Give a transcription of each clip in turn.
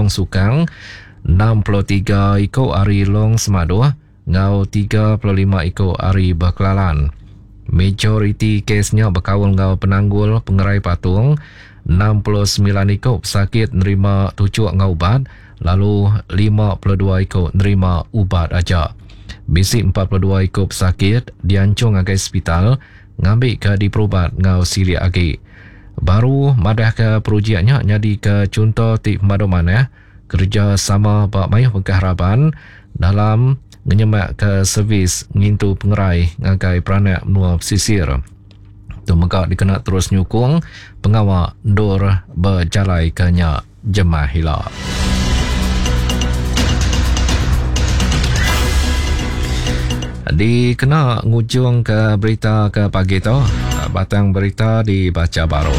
Long Sukang, 63 ekor ari Long Semaduh, ngau 35 ekor ari Baklalan. Majoriti kesnya berkawal ngau penanggul pengerai patung, 69 ekor pesakit nerima tucuk ngau ubat, lalu 52 ekor nerima ubat aja. Bisik 42 ekor pesakit diancung agai hospital, ngambil ke diperubat ngau siri agi. Baru madah ke perujiannya jadi ke contoh tip pemadoman kerja sama Pak Mayuh Pengkahraban dalam menyemak ke servis ngintu pengerai ngagai peranak menua pesisir. Tu maka dikena terus nyukung pengawal ndur berjalai ke nya jemaah hilal. Dikena ngujung ke berita ke pagi tu, batang berita dibaca baru.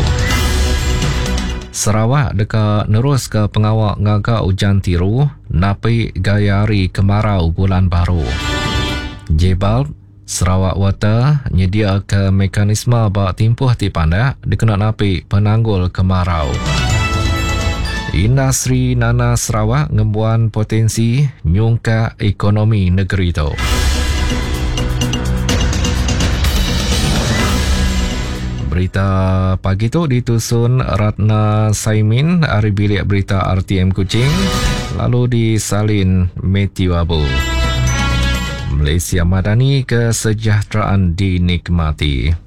Sarawak dekat nerus ke pengawal ngagak hujan tiru, napi gayari kemarau bulan baru. Jebal Sarawak Water nyedia ke mekanisme bak timpuh ti pandak dikena napi penanggul kemarau. Industri nanas Sarawak ngembuan potensi nyungka ekonomi negeri tu. Berita pagi tu ditusun Ratna Saimin dari bilik berita RTM Kuching, lalu disalin Matthew Abu. Malaysia Madani, kesejahteraan dinikmati.